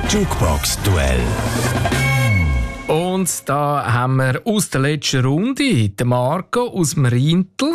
Jukebox-Duell. Und da haben wir aus der letzten Runde den Marco aus dem Rientel.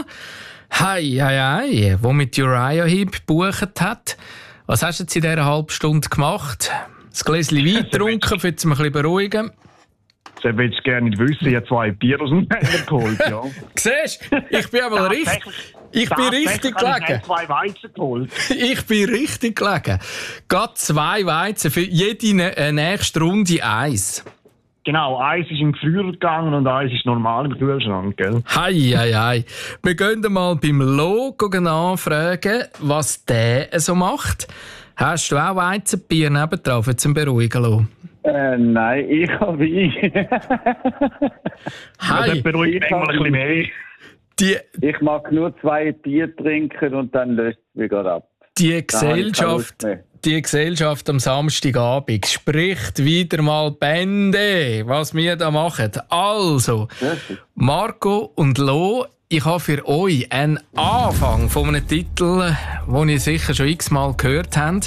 Der mit Uriah Heep gebucht hat. Was hast du jetzt in dieser halben Stunde gemacht? Ein Gläschen Wein getrunken, für dich ein bisschen beruhigen? Das willst du gerne nicht wissen. Ich habe 2 Bier aus dem Keller geholt, ja. Siehst du? Ich bin aber richtig. Ich bin richtig gelegen. Ich habe 2 Weizen geholt. Ich bin richtig gelegen. Gerade 2 Weizen für jede nächste Runde 1. Genau, 1 ist im Gefrier gegangen und 1 ist normal im Kühlschrank, gell? Hei. Wir gehen mal beim Logo nachfragen, was der so macht. Hast du auch Weizenbier nebendran für zum Beruhigen lassen? Nein, ich habe Wein. Hi. Das beruhigt mich mal ein bisschen mehr. Ich mag nur 2 Bier trinken und dann löst es mich gerade ab. Die Gesellschaft am Samstagabend spricht wieder mal Bände, was wir da machen. Also, Marco und Lo, ich habe für euch einen Anfang von einem Titel, den ihr sicher schon x-mal gehört habt.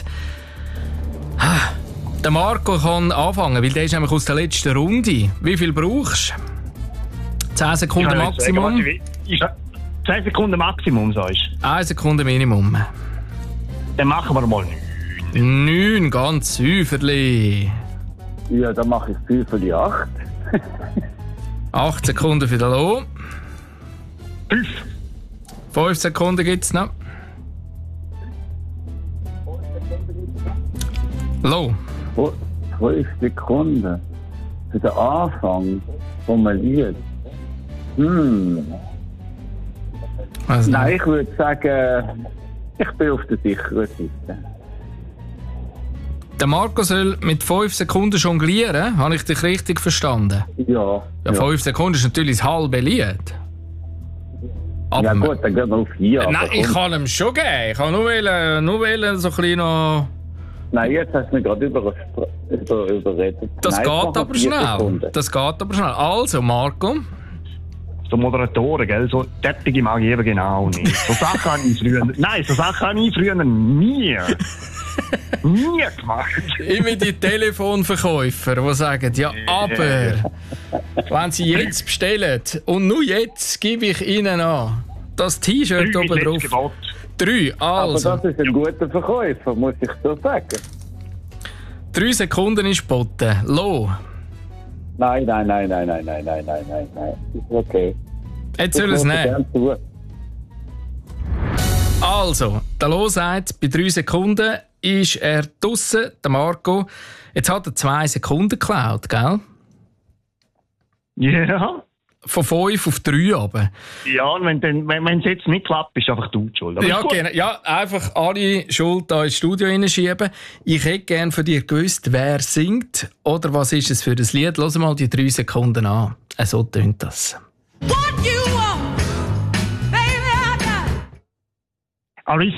Der Marco kann anfangen, weil der ist nämlich aus der letzten Runde. Wie viel brauchst du? 10 Sekunden Maximum? 10 Sekunden Maximum, sagst du? 1 Sekunde Minimum. Dann machen wir mal 9, ganz Häuferli. Ja, dann mache ich 5 für die 8. 8 Sekunden für den Lo. 5. 5 Sekunden gibt es noch. Lo. 5 Sekunden. Für den Anfang vom Lied. Also, Nein, ich würde sagen, ich bin auf der sicheren Seite. der Marco soll mit 5 Sekunden jonglieren. Habe ich dich richtig verstanden? Ja. 5 Sekunden ist natürlich das halbe Lied. Aber Ja gut, dann gehen wir auf 4. nein, ich kann ihm schon geben. Ich kann nur wählen, so ein bisschen noch... Nein, jetzt hast du mich gerade überredet. Das Nein, geht ich mache aber 4 schnell. Sekunden. Das geht aber schnell. Also, Marco. So Moderatoren, gell? So Tätige mag ich eben genau nicht. So Sachen habe ich früher... Nein, so Sachen habe ich früher nie gemacht. Immer die Telefonverkäufer, die sagen, ja, aber wenn sie jetzt bestellen und nur jetzt gebe ich ihnen an, das T-Shirt 3 oben drauf. Gebot. 3, also. Aber das ist ein guter Verkäufer, muss ich so sagen. 3 Sekunden ist geboten. Lo. Nein. Ist okay. Jetzt soll es nehmen. Also, der Lo sagt, bei 3 Sekunden ist er draussen, der Marco. Jetzt hat er 2 Sekunden geklaut, gell? Ja. Von 5 auf 3 runter. Ja, und wenn es jetzt nicht klappt, bist du einfach du die Schuld. Aber Ja, ist gut. genau. Ja, einfach alle Schuld hier ins Studio hineinschieben. Ich hätte gerne von dir gewusst, wer singt oder was ist es für ein Lied. Lass mal die 3 Sekunden an. So tönt das. What you want, baby, I got. Alice